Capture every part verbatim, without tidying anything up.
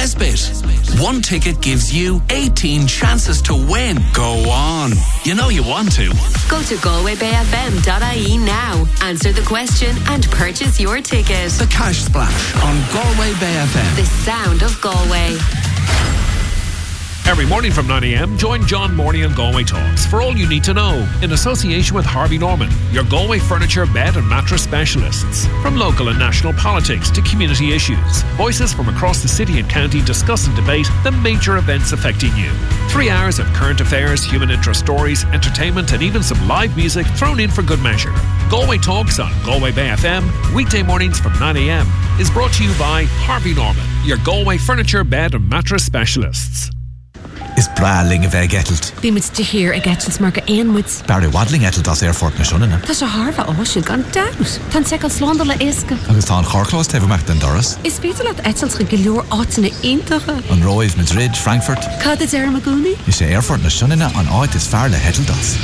Nesbitt. One ticket gives you eighteen chances to win. Go on. You know you want to. Go to galway bay f m dot i e now, answer the question and purchase your ticket. The Cash Splash on Galway Bay F M. The sound of Galway. Every morning from nine a m, join John Morney on Galway Talks for all you need to know, in association with Harvey Norman, your Galway furniture, bed and mattress specialists. From local and national politics to community issues, voices from across the city and county discuss and debate the major events affecting you. Three hours of current affairs, human interest stories, entertainment and even some live music thrown in for good measure. Galway Talks on Galway Bay F M, weekday mornings from nine a m, is brought to you by Harvey Norman, your Galway furniture, bed and mattress specialists. Is braling a bheith getalt? Bí mit de hir a getalt marga einmuts. Barry wadling getalt as airfort na shunna. Tá se harfa áisiúil gan daus. Tá secal slánda le isca. Agus tá an chorclás tefamach den doras. Is féidir leat etalt go leor áitina intacha. An roiv Madrid, Frankfurt. Cad is ar magúni? Is sé airfort na shunna an áit is fear le hetaldas.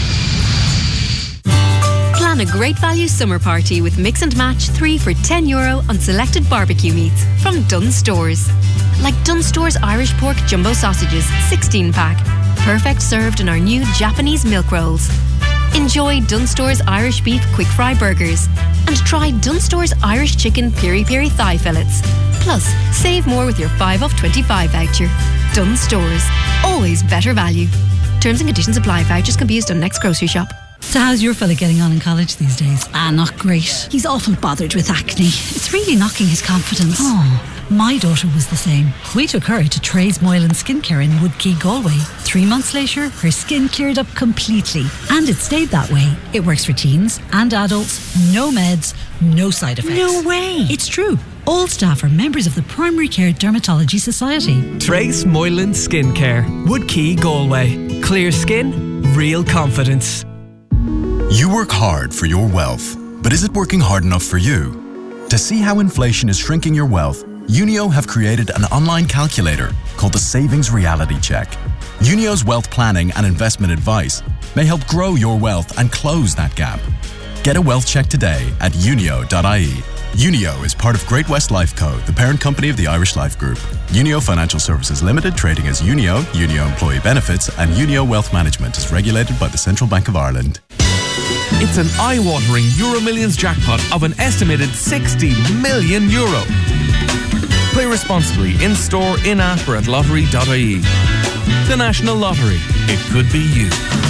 Plan a great value summer party with mix and match three for ten euro on selected barbecue meats from Dunnes Stores. Like Dunnes Stores Irish Pork Jumbo Sausages, sixteen pack. Perfect served in our new Japanese milk rolls. Enjoy Dunnes Stores Irish Beef Quick Fry Burgers. And try Dunnes Stores Irish Chicken Piri Piri Thigh Fillets. Plus, save more with your five off twenty-five voucher. Dunnes Stores. Always better value. Terms and conditions apply. Vouchers can be used on next grocery shop. So how's your fella getting on in college these days? Ah, not great. He's often bothered with acne. It's really knocking his confidence. Oh, my daughter was the same. We took her to Trey's Moylan Skincare in Woodkey, Galway. Three months later, her skin cleared up completely. And it stayed that way. It works for teens and adults. No meds, no side effects. No way. It's true. All staff are members of the Primary Care Dermatology Society. Trey's Moylan Skincare, Woodkey, Galway. Clear skin, real confidence. You work hard for your wealth, but is it working hard enough for you? To see how inflation is shrinking your wealth, Unio have created an online calculator called the Savings Reality Check. Unio's wealth planning and investment advice may help grow your wealth and close that gap. Get a wealth check today at unio dot I E. Unio is part of Great West Life Co., the parent company of the Irish Life Group. Unio Financial Services Limited, trading as Unio, Unio Employee Benefits, and Unio Wealth Management is regulated by the Central Bank of Ireland. It's an eye-watering Euro Millions jackpot of an estimated sixty million euro. Play responsibly in-store, in-app or at lottery dot I E. The National Lottery. It could be you.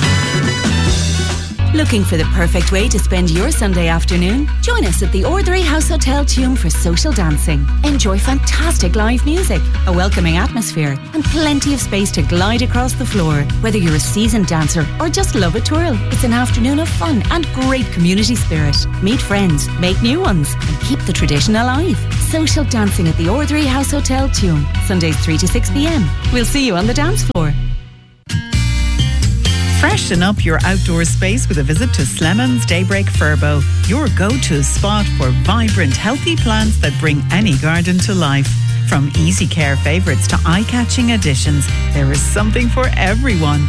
Looking for the perfect way to spend your Sunday afternoon? Join us at the Orthery House Hotel Tuam for social dancing. Enjoy fantastic live music, a welcoming atmosphere, and plenty of space to glide across the floor. Whether you're a seasoned dancer or just love a twirl, it's an afternoon of fun and great community spirit. Meet friends, make new ones, and keep the tradition alive. Social dancing at the Orthery House Hotel Tuam, Sundays three to six p m. We'll see you on the dance floor. Freshen up your outdoor space with a visit to Slemmon's Daybreak Furbo, your go-to spot for vibrant, healthy plants that bring any garden to life. From easy care favourites to eye-catching additions, there is something for everyone.